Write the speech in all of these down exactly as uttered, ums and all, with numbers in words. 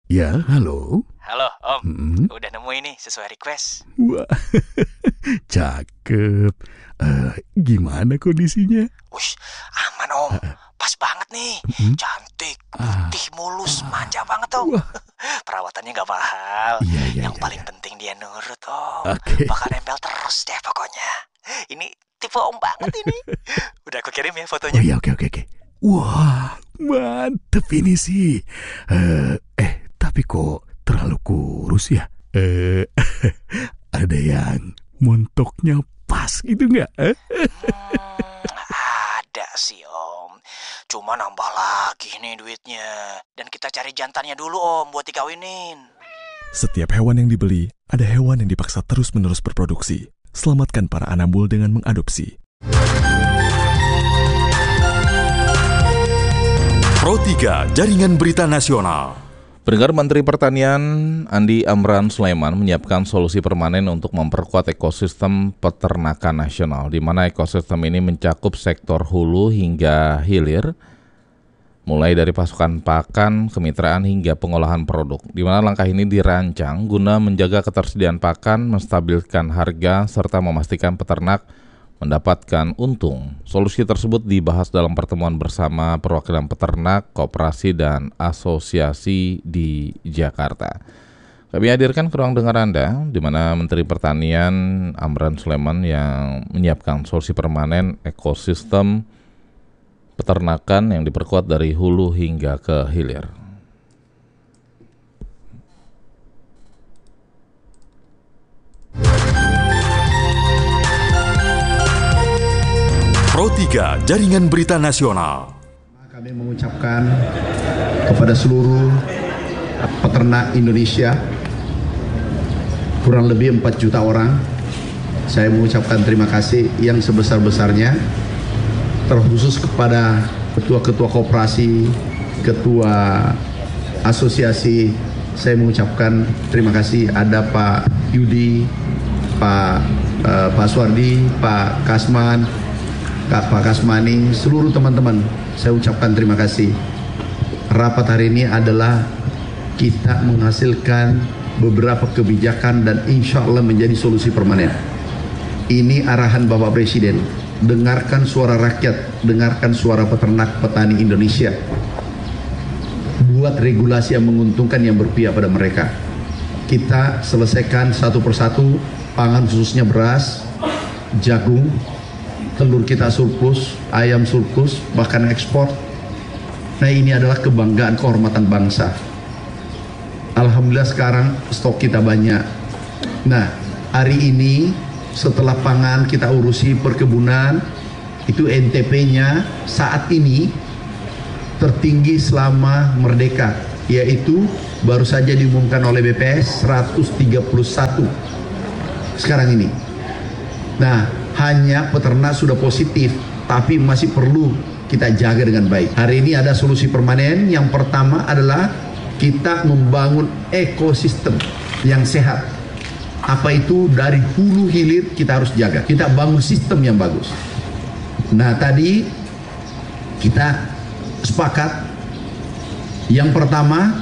Ya, halo. Halo, Om. Hmm? Udah nemu ini sesuai request. Wah, cakep. Uh, gimana kondisinya? Ush, aman Om. Pas banget nih. Hmm? Cantik, putih, mulus, manja banget Om. Wah. Perawatannya gak mahal. Iya, iya, Yang iya, paling iya. penting dia nurut Om. Oke. Bakal nempel terus deh pokoknya. Ini tipe Om banget ini. Udah aku kirim ya Oh fotonya. iya, oke, oke, oke. Wah, mantep ini sih. Uh, eh, tapi kok terlalu kurus ya? Eh, ada yang montoknya pas gitu nggak? Eh? Hmm, ada sih Om. Cuma nambah lagi nih duitnya. Dan kita cari jantannya dulu Om buat dikawinin. Setiap hewan yang dibeli, ada hewan yang dipaksa terus-menerus berproduksi. Selamatkan para anambul dengan mengadopsi. Pro tiga, Jaringan Berita Nasional. Pendengar, Menteri Pertanian Andi Amran Sulaiman menyiapkan solusi permanen untuk memperkuat ekosistem peternakan nasional, di mana ekosistem ini mencakup sektor hulu hingga hilir, mulai dari pasokan pakan, kemitraan hingga pengolahan produk, di mana langkah ini dirancang guna menjaga ketersediaan pakan, menstabilkan harga, serta memastikan peternak mendapatkan untung. Solusi tersebut dibahas dalam pertemuan bersama perwakilan peternak, koperasi, dan asosiasi di Jakarta. Kami hadirkan ke ruang dengar Anda, di mana Menteri Pertanian Amran Sulaiman yang menyiapkan solusi permanen ekosistem peternakan yang diperkuat dari hulu hingga ke hilir. Pro tiga, Jaringan Berita Nasional. Kami mengucapkan kepada seluruh peternak Indonesia, kurang lebih empat juta orang, saya mengucapkan terima kasih yang sebesar-besarnya, terkhusus kepada ketua-ketua koperasi, ketua asosiasi. Saya mengucapkan terima kasih, ada Pak Yudi, Pak uh, Pak Suwardi, Pak Kasman, Pak Kasmani, seluruh teman-teman, saya ucapkan terima kasih. Rapat hari ini adalah kita menghasilkan beberapa kebijakan dan insya Allah menjadi solusi permanen. Ini arahan Bapak Presiden. Dengarkan suara rakyat, dengarkan suara peternak petani Indonesia. Buat regulasi yang menguntungkan, yang berpihak pada mereka. Kita selesaikan satu persatu pangan, khususnya beras, jagung, telur kita surplus, ayam surplus, bahkan ekspor. Nah, ini adalah kebanggaan, kehormatan bangsa. Alhamdulillah sekarang stok kita banyak. Nah, hari ini setelah pangan kita urusi perkebunan, itu N T P-nya saat ini tertinggi selama merdeka, yaitu baru saja diumumkan oleh B P S seratus tiga puluh satu sekarang ini. Nah, hanya peternak sudah positif, tapi masih perlu kita jaga dengan baik. Hari ini ada solusi permanen. Yang pertama adalah kita membangun ekosistem yang sehat. Apa itu? Dari hulu hilir kita harus jaga. Kita bangun sistem yang bagus. Nah, tadi kita sepakat. Yang pertama,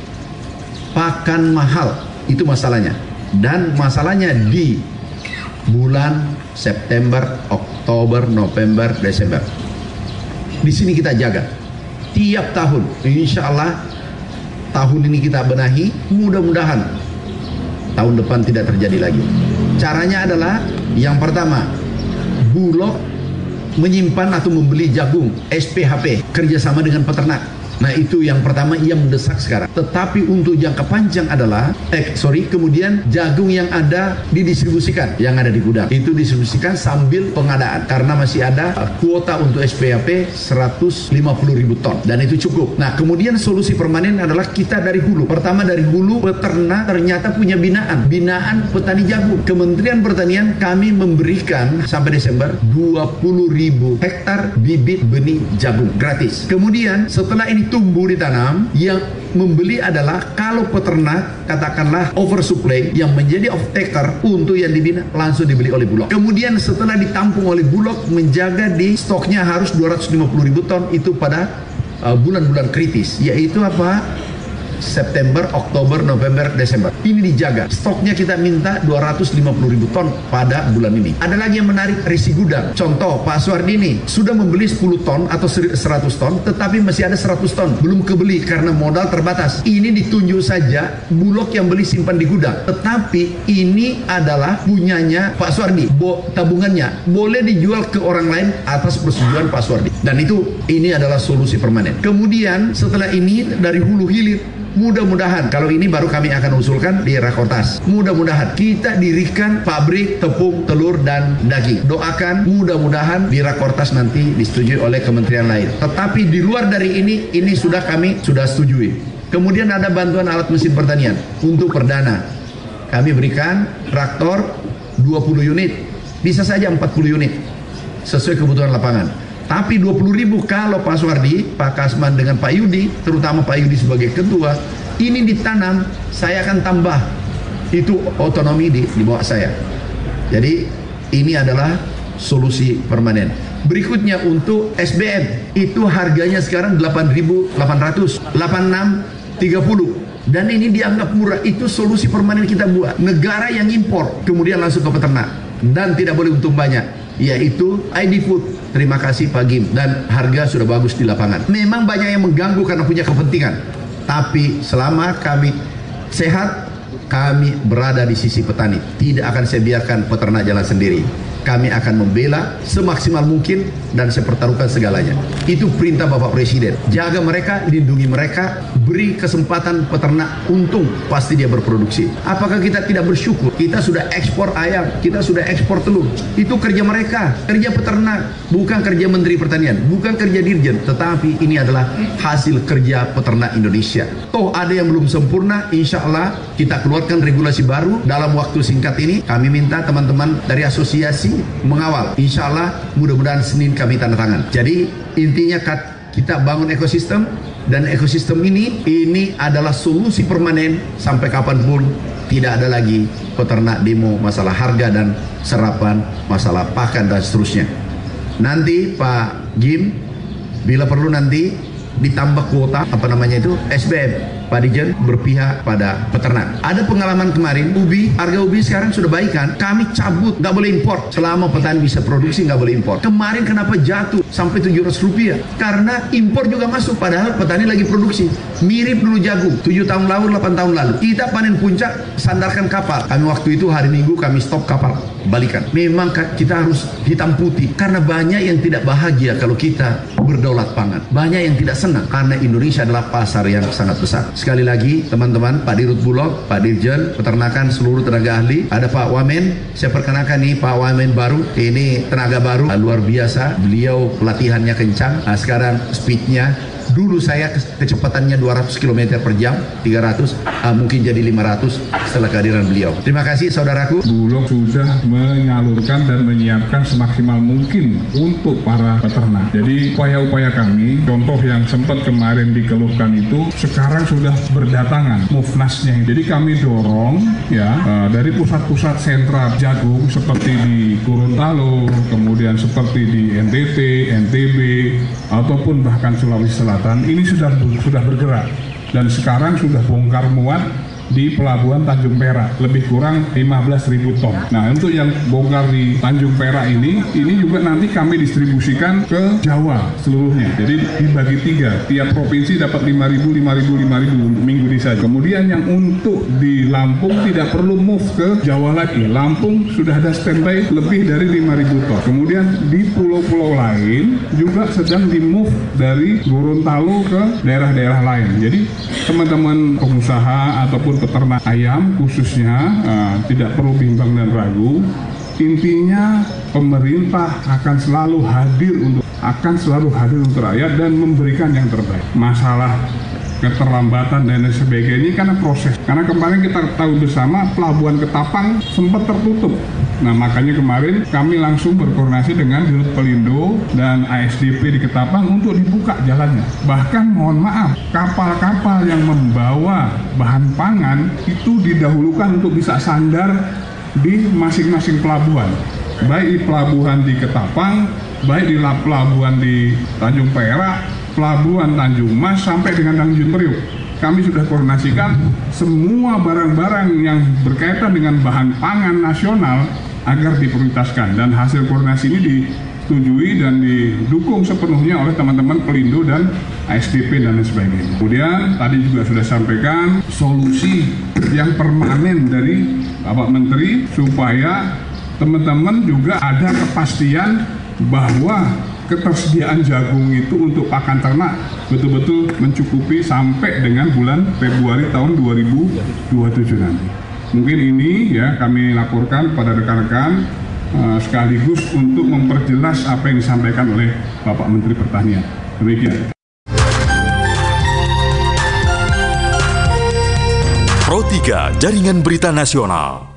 pakan mahal. Itu masalahnya. Dan masalahnya di bulan September, Oktober, November, Desember. Di sini kita jaga. Tiap tahun, insya Allah tahun ini kita benahi. Mudah-mudahan tahun depan tidak terjadi lagi. Caranya adalah yang pertama, Bulog menyimpan atau membeli jagung S P H P kerjasama dengan peternak. Nah, itu yang pertama yang mendesak sekarang. Tetapi untuk jangka panjang adalah eh sorry kemudian jagung yang ada didistribusikan, yang ada di gudang itu distribusikan sambil pengadaan, karena masih ada uh, kuota untuk S P H P seratus lima puluh ribu ton dan itu cukup. Nah, kemudian solusi permanen adalah kita dari hulu. Pertama dari hulu, peternak ternyata punya binaan, binaan petani jagung. Kementerian Pertanian kami memberikan sampai Desember dua puluh ribu hektar bibit benih jagung gratis. Kemudian setelah ini tumbuh ditanam, yang membeli adalah kalau peternak katakanlah oversupply, yang menjadi off-taker untuk yang dibina langsung dibeli oleh Bulog. Kemudian setelah ditampung oleh Bulog, menjaga di stoknya harus dua ratus lima puluh ribu ton itu pada uh, bulan-bulan kritis, yaitu apa? September, Oktober, November, Desember. Ini dijaga. Stoknya kita minta dua ratus lima puluh ribu ton pada bulan ini. Ada lagi yang menarik, risi gudang. Contoh, Pak Suwardi ini sudah membeli sepuluh ton atau seratus ton, tetapi masih ada seratus ton. Belum kebeli karena modal terbatas. Ini ditunjuk saja Bulog yang beli simpan di gudang. Tetapi ini adalah punyanya Pak Suwardi. Bo, tabungannya boleh dijual ke orang lain atas persetujuan Pak Suwardi. Dan itu ini adalah solusi permanen. Kemudian setelah ini dari hulu hilir, mudah-mudahan kalau ini baru kami akan usulkan di Rakortas. Mudah-mudahan kita dirikan pabrik tepung, telur dan daging. Doakan mudah-mudahan di Rakortas nanti disetujui oleh kementerian lain. Tetapi di luar dari ini, ini sudah kami sudah setujui. Kemudian ada bantuan alat mesin pertanian untuk perdana. Kami berikan traktor dua puluh unit, bisa saja empat puluh unit sesuai kebutuhan lapangan. Tapi dua puluh ribu kalau Pak Suwardi, Pak Kasman dengan Pak Yudi, terutama Pak Yudi sebagai ketua, ini ditanam, saya akan tambah. Itu otonomi di, di bawah saya. Jadi ini adalah solusi permanen. Berikutnya untuk S B M, itu harganya sekarang delapan ribu delapan ratus, delapan puluh enam tiga puluh. Dan ini dianggap murah, itu solusi permanen kita buat. Negara yang impor, kemudian langsung ke peternak. Dan tidak boleh untung banyak, yaitu I D Food. Terima kasih Pak Gim, dan harga sudah bagus di lapangan. Memang banyak yang mengganggu karena punya kepentingan, tapi selama kami sehat, kami berada di sisi petani. Tidak akan saya biarkan peternak jalan sendiri. Kami akan membela semaksimal mungkin dan saya pertaruhkan segalanya. Itu perintah Bapak Presiden. Jaga mereka, lindungi mereka, beri kesempatan peternak untung, pasti dia berproduksi. Apakah kita tidak bersyukur? Kita sudah ekspor ayam, kita sudah ekspor telur. Itu kerja mereka, kerja peternak, bukan kerja Menteri Pertanian, bukan kerja Dirjen, tetapi ini adalah hasil kerja peternak Indonesia. Toh ada yang belum sempurna, insya Allah kita keluarkan regulasi baru dalam waktu singkat ini. Kami minta teman-teman dari asosiasi mengawal. Insya Allah mudah-mudahan Senin kami tanda tangan. Jadi intinya kita bangun ekosistem, dan ekosistem ini ini adalah solusi permanen sampai kapanpun. Tidak ada lagi peternak demo masalah harga dan serapan, masalah pakan dan seterusnya. Nanti Pak Gim, bila perlu nanti ditambah kuota apa namanya itu S B M. Pak Dirjen berpihak pada peternak. Ada pengalaman kemarin, ubi, harga ubi sekarang sudah baik kan? Kami cabut, nggak boleh impor. Selama petani bisa produksi, nggak boleh impor. Kemarin kenapa jatuh sampai tujuh ratus rupiah? Karena impor juga masuk, padahal petani lagi produksi. Mirip dulu jagung, tujuh tahun lalu, delapan tahun lalu. Kita panen puncak, sandarkan kapal. Kami waktu itu hari Minggu kami stop kapal, balikan. Memang kita harus hitam putih, karena banyak yang tidak bahagia kalau kita berdaulat pangan. Banyak yang tidak senang, karena Indonesia adalah pasar yang sangat besar. Sekali lagi teman-teman, Pak Dirut Bulog, Pak Dirjen Peternakan, seluruh tenaga ahli, ada Pak Wamen. Saya perkenalkan nih Pak Wamen baru, ini tenaga baru, luar biasa. Beliau pelatihannya kencang, nah, sekarang speednya. Dulu saya kecepatannya dua ratus kilometer per jam, tiga ratus, uh, mungkin jadi lima ratus setelah kehadiran beliau. Terima kasih saudaraku. Bulog sudah menyalurkan dan menyiapkan semaksimal mungkin untuk para peternak. Jadi upaya-upaya kami, contoh yang sempat kemarin dikeluhkan itu, sekarang sudah berdatangan Mufnasnya. Jadi kami dorong ya uh, dari pusat-pusat sentra jagung seperti di Gorontalo, kemudian seperti di N T T, N T B, ataupun bahkan Sulawesi Selatan. Ini sudah sudah bergerak dan sekarang sudah bongkar muat di Pelabuhan Tanjung Perak, lebih kurang lima belas ribu ton. Nah, untuk yang bongkar di Tanjung Perak ini, ini juga nanti kami distribusikan ke Jawa seluruhnya. Jadi dibagi tiga, tiap provinsi dapat lima ribu, lima ribu, lima ribu minggu ini saja. Kemudian yang untuk di Lampung tidak perlu move ke Jawa lagi. Lampung sudah ada standby lebih dari lima ribu ton. Kemudian di pulau-pulau lain juga sedang di move dari Gorontalo ke daerah-daerah lain. Jadi teman-teman pengusaha ataupun peternak ayam khususnya uh, tidak perlu bimbang dan ragu. Intinya pemerintah akan selalu hadir untuk akan selalu hadir untuk rakyat dan memberikan yang terbaik. Masalah keterlambatan dan sebagainya ini karena proses. Karena kemarin kita tahu bersama Pelabuhan Ketapang sempat tertutup. Nah, makanya kemarin kami langsung berkoordinasi dengan Dirut Pelindo dan A S D P di Ketapang untuk dibuka jalannya. Bahkan mohon maaf, kapal-kapal yang membawa bahan pangan itu didahulukan untuk bisa sandar di masing-masing pelabuhan. Baik di pelabuhan di Ketapang, baik di pelabuhan di Tanjung Perak, Pelabuhan Tanjung Mas sampai dengan Tanjung Priok. kami sudah koordinasikan semua barang-barang yang berkaitan dengan bahan pangan nasional agar diprioritaskan, dan hasil koordinasi ini disetujui dan didukung sepenuhnya oleh teman-teman Pelindo dan A S D P dan lain sebagainya. Kemudian tadi juga sudah sampaikan solusi yang permanen dari Bapak Menteri supaya teman-teman juga ada kepastian bahwa ketersediaan jagung itu untuk pakan ternak betul-betul mencukupi sampai dengan bulan Februari tahun dua ribu dua puluh tujuh nanti. Mungkin ini ya kami laporkan pada rekan-rekan uh, sekaligus untuk memperjelas apa yang disampaikan oleh Bapak Menteri Pertanian. Demikian. Pro tiga Jaringan Berita Nasional.